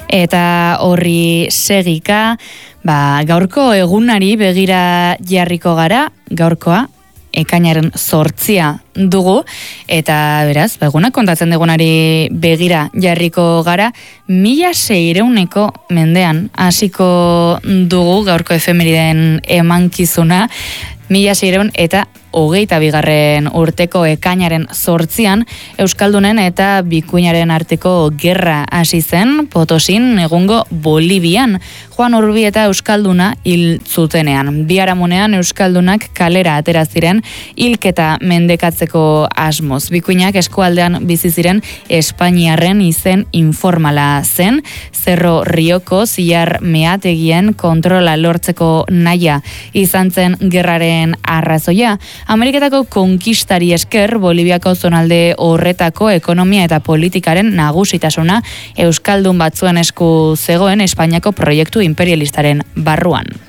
Eta horri segika, gaurko egunari begira jarriko gara, gaurkoa ekainaren 8 dugu, eta beraz, egunak kontatzen dugunari begira jarriko gara, 1600 mendean hasiko dugu gaurko efemeriden emankizuna, 1600 eta 22. urteko ekainaren 8 Euskaldunen eta Bikuinaren arteko gerra hasi zen Potosin egungo Bolivian. Juan Urbieta Euskalduna hil zutenean. Biharamunean Euskaldunak kalera atera ziren hilketa mendekatzeko asmoz. Bikuinak eskualdean bizi ziren Espainiarren izen informala zen. Cerro Rioko zilar meategien kontrola lortzeko nahia izan zen gerraren arrazoia. Ameriketako konkistari esker Boliviako zonalde horretako ekonomia eta politikaren nagusitasuna Euskaldun batzuen esku zegoen Espainiako proiektu imperialistaren barruan.